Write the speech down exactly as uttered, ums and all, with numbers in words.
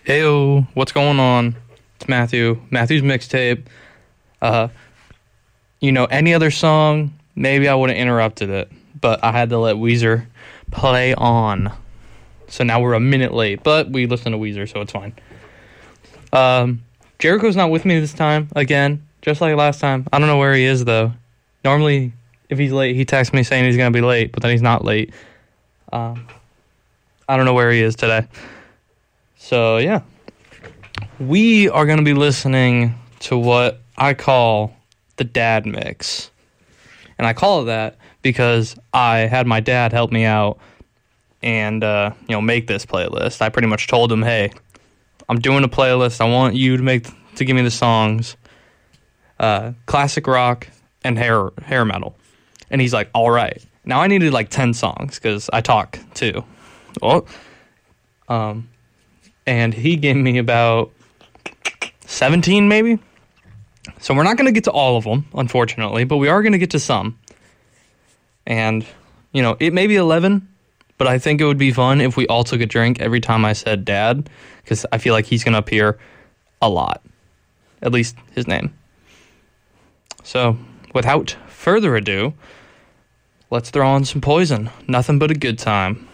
Heyo, what's going on? It's Matthew. Matthew's mixtape. Uh, you know, any other song, maybe I would have interrupted it, but I had to let Weezer play on. So now we're a minute late, but we listen to Weezer, so it's fine. Um, Jericho's not with me this time, again, just like last time. I don't know where he is, though. Normally, if he's late, he texts me saying he's going to be late, but then he's not late. Um, I don't know where he is today. So, yeah. We are going to be listening to what I call the dad mix. And I call it that because I had my dad help me out and, uh, you know, make this playlist. I pretty much told him, hey, I'm doing a playlist. I want you to make to give me the songs, uh, classic rock and hair hair metal. And he's like, all right. Now I needed like ten songs because I talk too. Well, um, and he gave me about seventeen maybe. So we're not going to get to all of them, unfortunately, but we are going to get to some. And, you know, it may be eleven, but I think it would be fun if we all took a drink every time I said dad, because I feel like he's going to appear a lot. At least his name. So, without further ado, let's throw on some Poison. Nothing but a good time.